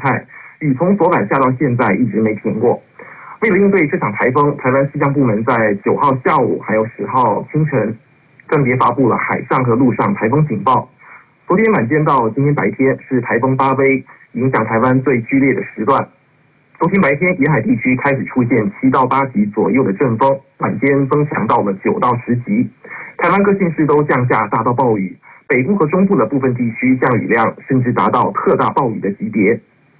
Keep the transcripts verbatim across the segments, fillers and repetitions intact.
态，雨从昨晚下到现在一直没停过。为了应对这场台风，台湾气象部门在九号下午还有十号清晨分别发布了海上和陆上台风警报。昨天晚间到今天白天是台风巴威影响台湾最剧烈的时段。昨天白天沿海地区开始出现七到八级左右的阵风，晚间增强到了九到十级。台湾各县市都降下大到暴雨，北部和中部的部分地区降雨量甚至达到特大暴雨的级别。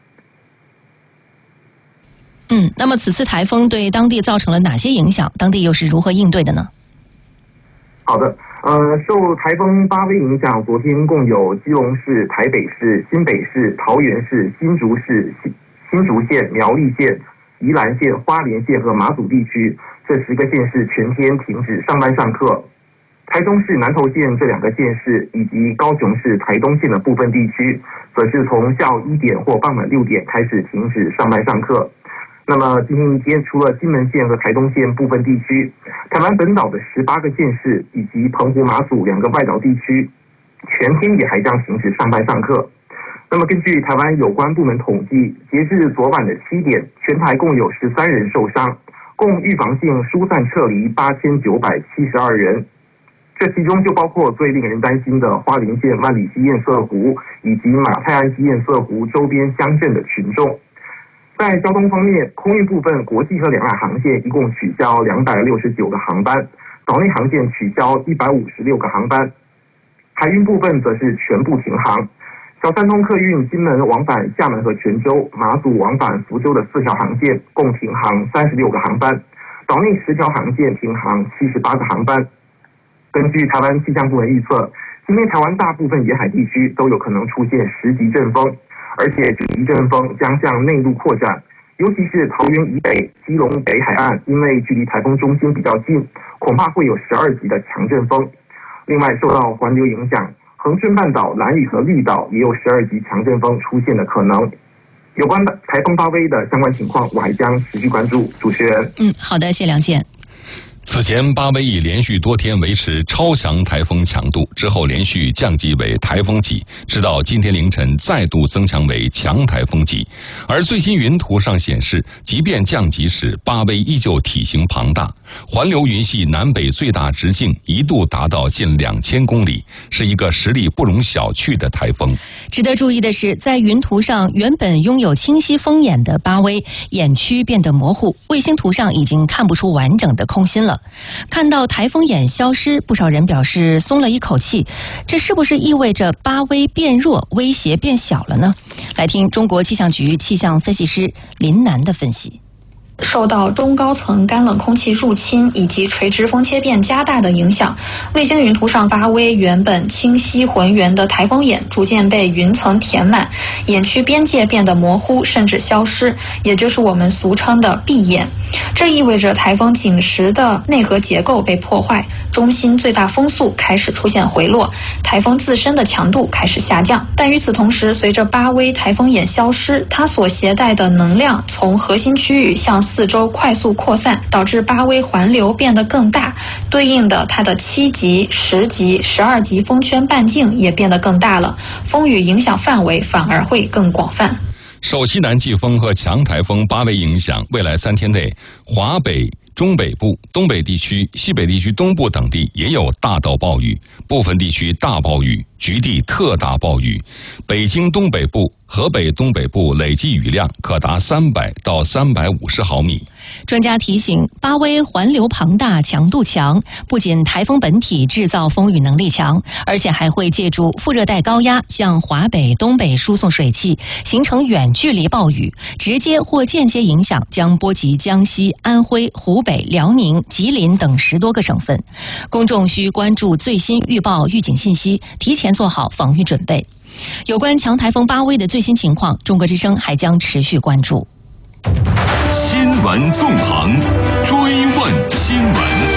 嗯，那么此次台风对当地造成了哪些影响？当地又是如何应对的呢？ 好的，呃，受台风巴威影响，昨天共有基隆市、台北市、新北市、桃园市、新竹市、新新竹县、苗栗县、宜兰县、花莲县和马祖地区这十个县市全天停止上班上课。台中市南投县这两个县市以及高雄市台东县的部分地区，则是从下午一点或傍晚六点开始停止上班上课。那么今天一天，除了金门县和台东县部分地区，台湾本岛的十八个县市以及澎湖、马祖两个外岛地区，全天也还将停止上班上课。那么根据台湾有关部门统计，截至昨晚的七点，全台共有十三人受伤，共预防性疏散撤离八千九百七十二人。这其中就包括最令人担心的花莲县万里溪堰塞湖以及马太安溪堰塞湖周边乡镇的群众。在交通方面，空运部分国际和两岸航线一共取消两百六十九个航班，岛内航线取消一百五十六个航班，海运部分则是全部停航。小三通客运金门往返厦门和泉州、马祖往返福州的四条航线共停航三十六个航班，岛内十条航线停航七十八个航班。根据台湾气象部门预测，今天台湾大部分沿海地区都有可能出现十级阵风，而且这级阵风将向内陆扩展，尤其是桃园以北、基隆北海岸，因为距离台风中心比较近，恐怕会有十二级的强阵风。另外，受到环流影响，恒春半岛、兰屿和绿岛也有十二级强阵风出现的可能。有关台风巴威的相关情况，我还将持续关注。主持人， 嗯，好的，谢梁健。 此前，巴威已连续多天维持超强台风强度，之后连续降级为台风级，直到今天凌晨再度增强为强台风级。而最新云图上显示，即便降级时，巴威依旧体型庞大，环流云系南北最大直径一度达到近两千公里，是一个实力不容小觑的台风。 值得注意的是，在云图上原本拥有清晰风眼的巴威，眼区变得模糊，卫星图上已经看不出完整的空心了。看到台风眼消失，不少人表示松了一口气，这是不是意味着巴威变弱，威胁变小了呢？来听中国气象局气象分析师林楠的分析。 受到中高层干冷空气入侵以及垂直风切变加大的影响，卫星云图上巴威原本清晰浑圆的台风眼逐渐被云层填满，眼区边界变得模糊甚至消失，也就是我们俗称的闭眼。这意味着台风紧实的内核结构被破坏，中心最大风速开始出现回落，台风自身的强度开始下降。但与此同时，随着巴威台风眼消失，它所携带的能量从核心区域向四周快速扩散，导致巴威环流变得更大，对应的它的七级、十级、十二级风圈半径也变得更大了，风雨影响范围反而会更广泛。 受西南季风和强台风巴威影响，未来三天内，华北、中北部、东北地区、西北地区东部等地也有大到暴雨，部分地区大暴雨，局地特大暴雨。北京东北部、河北东北部累计雨量可达三百到三百五十毫米。 专家提醒，巴威环流庞大，强度强，不仅台风本体制造风雨能力强，而且还会借助副热带高压向华北、东北输送水汽，形成远距离暴雨，直接或间接影响将波及江西、安徽、湖北、辽宁、吉林等十多个省份。公众需关注最新预报预警信息，提前做好防御准备。有关强台风巴威的最新情况，中国之声还将持续关注。 新闻纵横，追问新闻。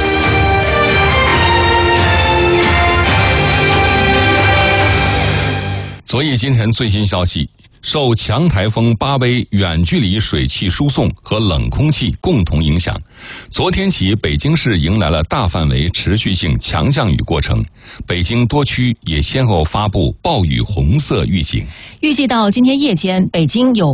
昨夜今晨最新消息，受强台风巴威远距离水汽输送和冷空气共同影响，昨天起北京市迎来了大范围持续性强降雨过程，北京多区也先后发布暴雨红色预警。 预计到今天夜间，北京有